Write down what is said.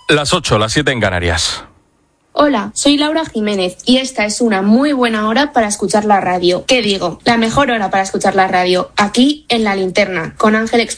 Las 8, las 7 en Canarias. Hola, soy Laura Jiménez y esta es una muy buena hora para escuchar la radio. ¿Qué digo? La mejor hora para escuchar la radio, aquí en La Linterna, con Ángel Expósito.